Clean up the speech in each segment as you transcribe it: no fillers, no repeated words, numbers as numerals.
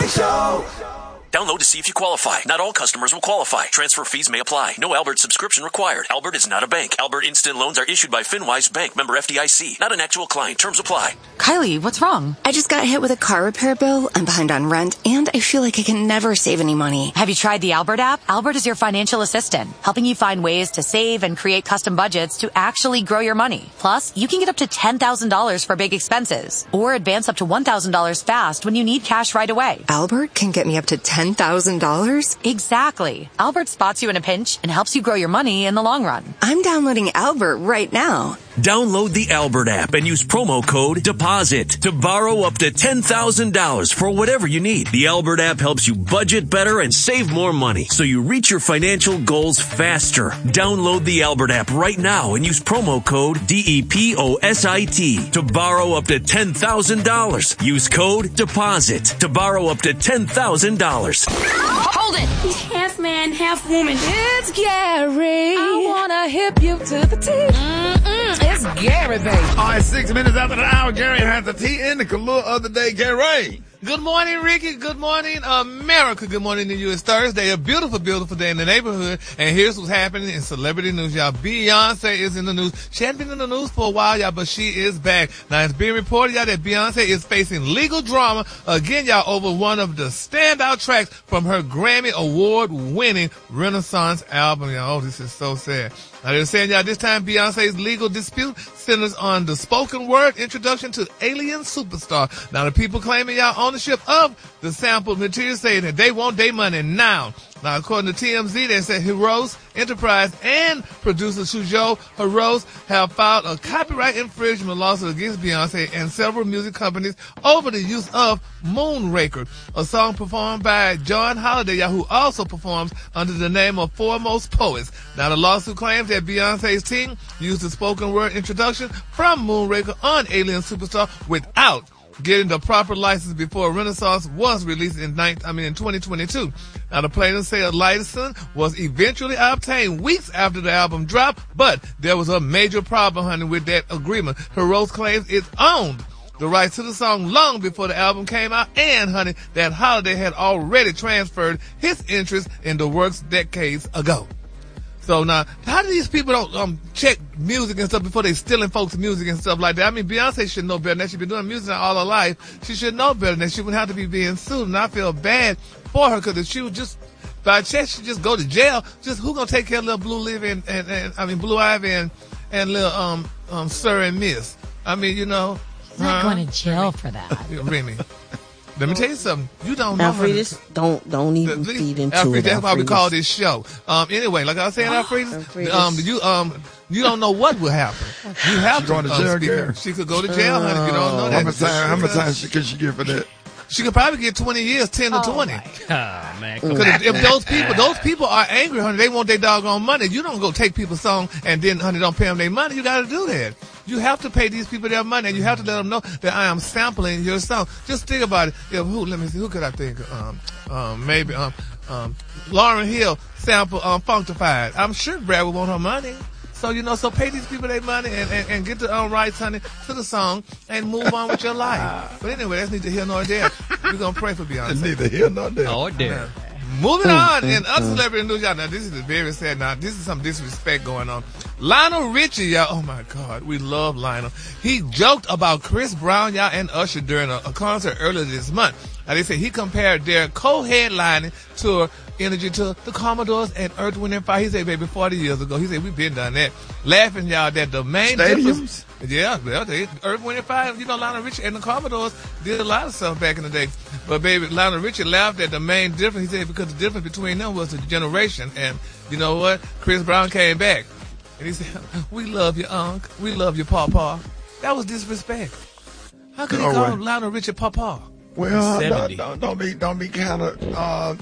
Big Show. Download to see if you qualify. Not all customers will qualify. Transfer fees may apply. No Albert subscription required. Albert is not a bank. Albert Instant Loans are issued by FinWise Bank, member FDIC. Not an actual client. Terms apply. Kylie, what's wrong? I just got hit with a car repair bill. I'm behind on rent, and I feel like I can never save any money. Have you tried the Albert app? Albert is your financial assistant, helping you find ways to save and create custom budgets to actually grow your money. Plus, you can get up to $10,000 for big expenses, or advance up to $1,000 fast when you need cash right away. Albert can get me up to $10,000? Exactly. Albert spots you in a pinch and helps you grow your money in the long run. I'm downloading Albert right now. Download the Albert app and use promo code DEPOSIT to borrow up to $10,000 for whatever you need. The Albert app helps you budget better and save more money so you reach your financial goals faster. Download the Albert app right now and use promo code DEPOSIT to borrow up to $10,000. Use code DEPOSIT to borrow up to $10,000. Hold it! He's half man, half woman. It's Gary. I wanna hip you to the T. It's Gary, baby. All right, 6 minutes after the hour, Gary has the tea in the Kalua of the day. Gary. Good morning, Ricky. Good morning, America. Good morning to you. It's Thursday, a beautiful, beautiful day in the neighborhood. And here's what's happening in celebrity news, y'all. Beyonce is in the news. She hadn't been in the news for a while, y'all, but she is back. Now, it's being reported, y'all, that Beyonce is facing legal drama again, y'all, over one of the standout tracks from her Grammy Award-winning Renaissance album, y'all. Oh, this is so sad. Now, they're saying, y'all, this time Beyonce's legal dispute centers on the spoken word introduction to Alien Superstar. Now, the people claiming, y'all, ownership of the sampled material say that they want their money now. Now, according to TMZ, they said Heroes Enterprise and producer Shujo Heroes have filed a copyright infringement lawsuit against Beyonce and several music companies over the use of Moonraker, a song performed by John Holiday, who also performs under the name of Foremost Poets. Now, the lawsuit claims that Beyonce's team used the spoken word introduction from Moonraker on Alien Superstar without getting the proper license before Renaissance was released in 2022. Now, the plaintiffs say a license was eventually obtained weeks after the album dropped, but there was a major problem, honey, with that agreement. Heroes claims it owned the rights to the song long before the album came out, and, honey, that Holiday had already transferred his interest in the works decades ago. So now, how do these people don't check music and stuff before they stealing folks' music and stuff like that? I mean, Beyonce should know better than that. She's been doing music all her life. She should know better than that. She wouldn't have to be being sued. And I feel bad for her because if she would just, by chance, she'd just go to jail. Just who gonna take care of little Blue Ivy and Blue Ivy and little Sir and Miss? I mean, you know. She's not going to jail for that. Remy. Let me tell you something. You don't know. Alfredus, don't even feed into Alfredus, it. that's why we call this show. Anyway, like I was saying, Alfredus, you don't know what will happen. You have to go to jail. She could go to jail, honey. You don't know that. How much time could she get for that? She could probably get 20 years, 10 to 20. Oh, man. Because if those people are angry, honey, they want their doggone money. You don't go take people's song and then, honey, don't pay them their money. You got to do that. You have to pay these people their money, and you have to let them know that I am sampling your song. Just think about it. Let me see. Who could I think? Maybe Lauryn Hill sample Funkified. I'm sure Brad would want her money. So, so pay these people their money and get the rights, honey, to the song and move on with your life. But anyway, that's neither here nor there. We're going to pray for Beyonce. It's neither here nor there. Oh, there. Moving on in other celebrity news, y'all. Now, this is very sad. Now, this is some disrespect going on. Lionel Richie, y'all. Oh, my God. We love Lionel. He joked about Chris Brown, y'all, and Usher during a concert earlier this month. Now, they say he compared their co-headlining tour energy to the Commodores and Earth, Wind & Fire. He said, baby, 40 years ago. He said, we've been done that. Laughing, y'all, that the main difference. Yeah, well, Earth, Wind & Fire, Lionel Richie and the Commodores did a lot of stuff back in the day. But, baby, Lionel Richie laughed at the main difference. He said, because the difference between them was the generation. And you know what? Chris Brown came back. And he said, we love you, Unc. We love you, Pawpaw. That was disrespect. How could he call Lionel Richie Pawpaw? Well, don't be kind of,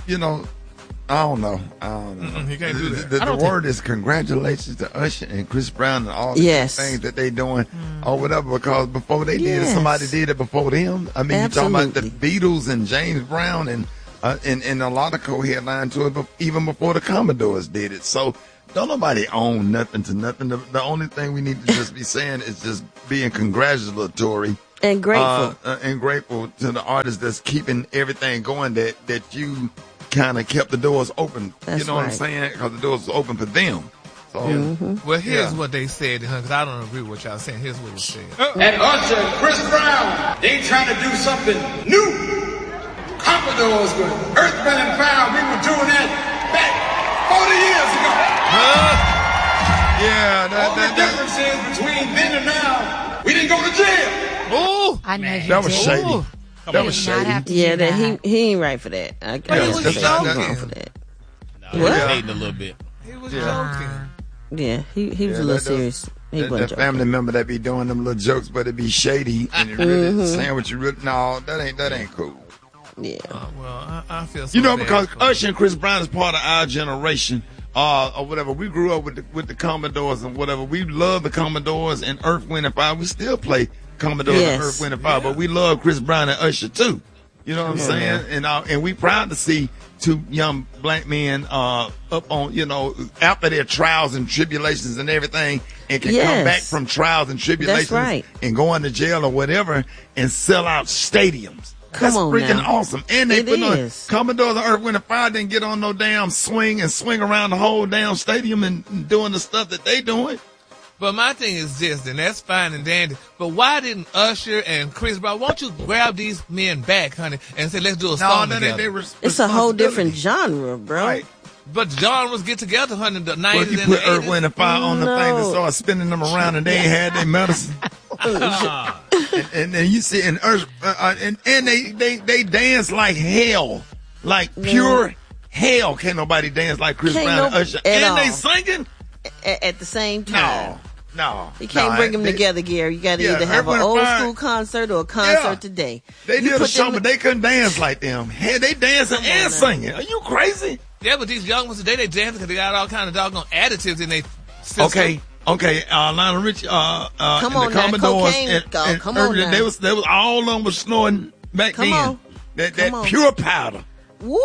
I don't know. He can't do that. The word is congratulations to Usher and Chris Brown and all the things that they doing or whatever, because before they did it, somebody did it before them. I mean, you're talking about the Beatles and James Brown and a lot of co-headline to it, even before the Commodores did it. So don't nobody own nothing to nothing. The only thing we need to just be saying is just being congratulatory. And grateful. And grateful to the artists that's keeping everything going that you kind of kept the doors open. That's you know what I'm saying? Because the doors were open for them. So, Well, here's what they said, because I don't agree with what y'all saying. Here's what was said. And Usher and Chris Brown, they trying to do something new. Commodores with Earth, Wind & Fire, we were doing that back 40 years ago. All the difference is between then and now, we didn't go to jail. Oh, I know you that was did. shady. That was shady. Yeah, he ain't right for that. I was say he's joking. wrong for that. He was hating a little bit. He was joking. Yeah, he was a little serious. He wasn't that joking. family member that be doing them little jokes, but it be shady and it really saying what you really. No, that ain't cool. Yeah. Well, I feel so You know, bad because for Usher and Chris Brown is part of our generation, or whatever. We grew up with the Commodores and whatever. We love the Commodores and Earth, Wind & Fire. We still play Commodores and Earth, Wind & Fire, but we love Chris Brown and Usher too. You know what I'm saying? And we proud to see two young black men up on, after their trials and tribulations and everything, and can come back from trials and tribulations and go into jail or whatever and sell out stadiums. That's freaking awesome. And they put on Commodores and Earth, Wind & Fire didn't get on no damn swing and swing around the whole damn stadium and doing the stuff that they doing. But my thing is this, and that's fine and dandy, but why didn't Usher and Chris Brown, why don't you grab these men back, honey, and say, let's do a song together? It's a whole different genre, bro. Right. But genres get together, honey, the 90s Well, if you and the put Earth, 80s. Wind & Fire on the thing and start spinning them around and they ain't had their medicine. and then you see, and Earth, and they dance like hell, like pure hell. Can't nobody dance like Chris Brown and Usher. And they singing at the same time. No. You can't bring them together, Gary. You got to either have an old school concert or a concert today. They did a show, but they couldn't dance like them. Hey, they dancing and singing. Are you crazy? Yeah, but these young ones today, they dance because they got all kind of doggone additives in their system. Okay. Lionel Richie, come on the Commodores, and come on now. They was all of them was snorting back then. That pure powder. Woo!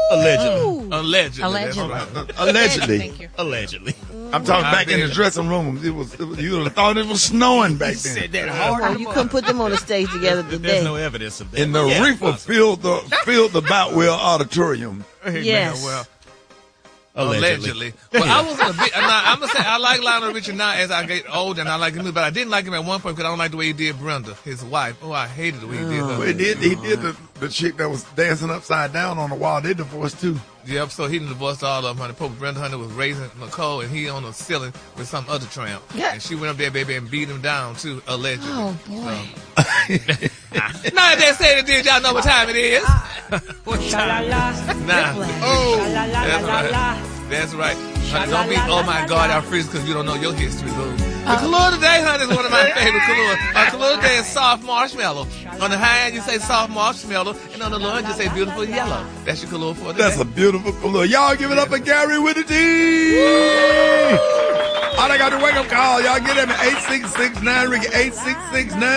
Allegedly. Thank you. Allegedly. I'm talking back in the dressing room. You would have thought it was snowing back then. Said that hard. You couldn't put them on the stage together today. There's no evidence of that. And the reefer filled the Boutwell Auditorium. Yes. Well, Allegedly. Well, I was I'm gonna say I like Lionel Richie now as I get older, and I like him, but I didn't like him at one point because I don't like the way he did Brenda, his wife. Oh, I hated the way he did her. Well, he did the chick that was dancing upside down on the wall. They divorced too. Yep, so he divorced all of them, honey. Poor Brenda Hunter was raising Nicole, and he on the ceiling with some other tramp. Yeah. And she went up there, baby, and beat him down, too, allegedly. Oh, boy. Now, if they say it did, y'all know what time it is. That's right. Honey, don't be, oh, my God, I'm freezing because you don't know your history, boo. The Kahlua today, honey, is one of my favorite Kahlua. Kahlua today is soft marshmallow. On the high end, you say soft marshmallow, and on the low end, you say beautiful yellow. That's your Kahlua for today. That's a beautiful Kahlua. Y'all give it up for Gary with the T. All I got to wake up call. Y'all get him at 866-9 Ricky 866-9.